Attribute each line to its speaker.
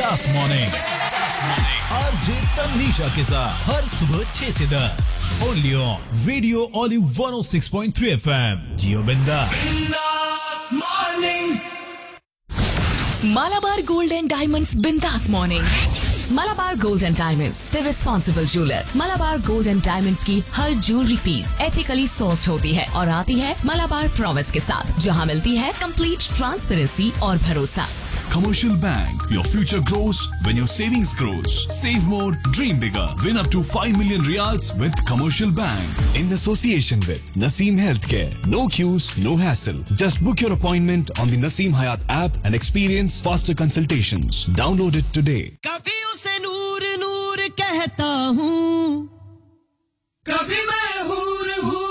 Speaker 1: बिंदास morning RJ Tanisha के साथ हर सुबह 6 से 10 only on radio Oli 106.3 FM। जियो बिंदास morning.
Speaker 2: Malabar Gold and Diamonds Bindas Morning। Malabar Gold and Diamonds, the responsible jeweler। Malabar Gold and Diamonds की हर jewellery piece ethically sourced होती है और आती है Malabar Promise के साथ, जहां मिलती है कंप्लीट ट्रांसपेरेंसी और भरोसा।
Speaker 3: Commercial Bank. Your future grows when your savings grows. Save more, dream bigger. Win up to 5 million riyals with Commercial Bank.
Speaker 4: In association with Naseem Healthcare. No queues, no hassle. Just book your appointment on the Naseem Hayat app and experience faster consultations. Download it today.
Speaker 5: कभी उसे नूर नूर कहता हूँ, कभी मैं हूर हूँ